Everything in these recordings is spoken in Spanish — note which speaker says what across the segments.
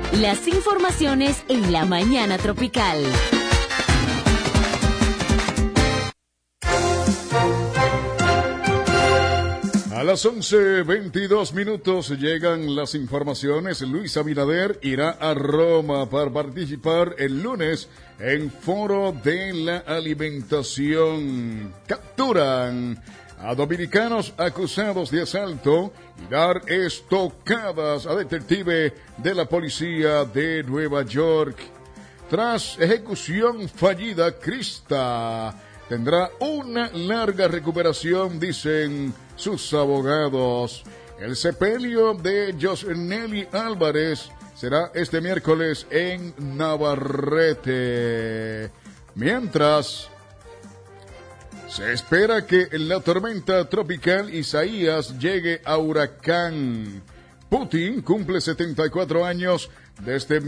Speaker 1: Las informaciones en la mañana tropical.
Speaker 2: A las 11:22 llegan las informaciones. Luis Abinader irá a Roma para participar el lunes en Foro de la Alimentación. Capturan a dominicanos acusados de asalto y dar estocadas a detective de la policía de Nueva York. Tras ejecución fallida, Krista tendrá una larga recuperación, dicen sus abogados. El sepelio de Josnelly Álvarez será este miércoles en Navarrete. Mientras, se espera que la tormenta tropical Isaías llegue a huracán. Putin cumple 74 años. Desde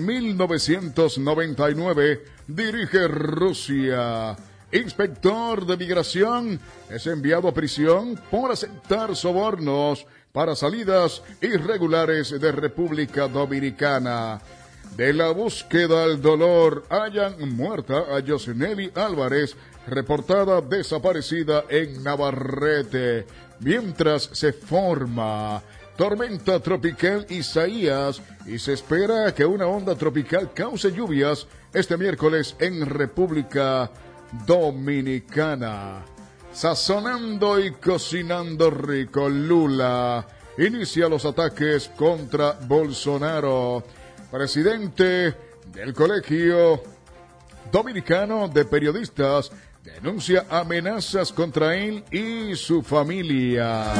Speaker 2: 1999 dirige Rusia. Inspector de migración es enviado a prisión por aceptar sobornos para salidas irregulares de República Dominicana. De la búsqueda al dolor, hallan muerta a Josnelly Álvarez, reportada desaparecida en Navarrete. Mientras se forma tormenta tropical Isaías y se espera que una onda tropical cause lluvias este miércoles en República Dominicana. Sazonando y cocinando rico, Lula inicia los ataques contra Bolsonaro. Presidente del Colegio Dominicano de Periodistas denuncia amenazas contra él y su familia.